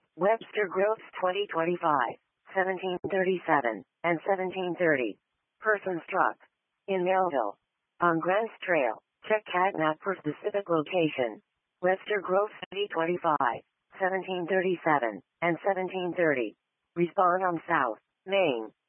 Webster Groves 2025, 1737, and 1730. Person struck in Melville. On Grants Trail, check CAD map for specific location. Webster Groves 2025, 1737, and 1730. Respond on South Main.